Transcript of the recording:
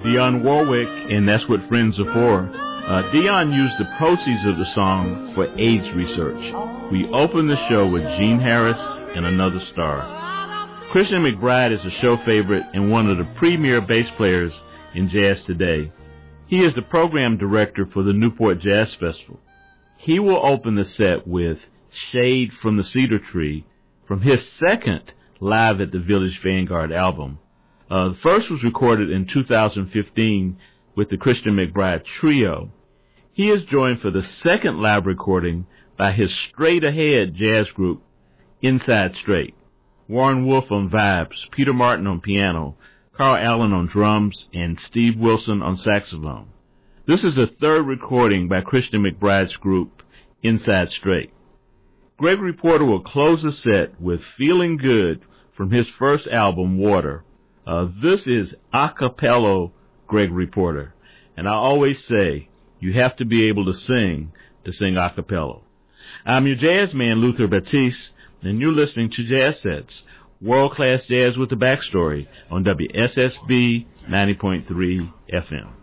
Dionne Warwick, and That's What Friends Are For. Dionne used the proceeds of the song for AIDS research. We open the show with Gene Harris and Another Star. Christian McBride is a show favorite and one of the premier bass players in jazz today. He is the program director for the Newport Jazz Festival. He will open the set with Shade from the Cedar Tree from his second Live at the Village Vanguard album. The first was recorded in 2015 with the Christian McBride Trio. He is joined for the second live recording by his Straight Ahead jazz group, Inside Straight. Warren Wolf on vibes, Peter Martin on piano, Carl Allen on drums, and Steve Wilson on saxophone. This is the third recording by Christian McBride's group, Inside Straight. Gregory Porter will close the set with Feeling Good from his first album, Water. This is a cappella Gregory Porter. And I always say, you have to be able to sing a cappella. I'm your jazz man, Luther Batiste, and you're listening to Jazz Sets, world-class jazz with a backstory on WSSB 90.3 FM.